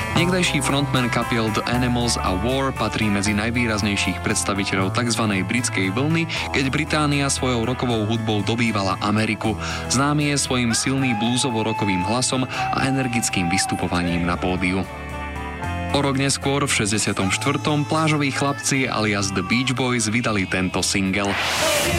Niekdajší frontman kapiel The Animals a War patrí medzi najvýraznejších predstaviteľov tzv. Britskej vlny, keď Británia svojou rockovou hudbou dobývala Ameriku. Známy je svojím silným bluesovo-rockovým hlasom a energickým vystupovaním na pódiu. O rok neskôr, v 64. plážoví chlapci alias The Beach Boys vydali tento single.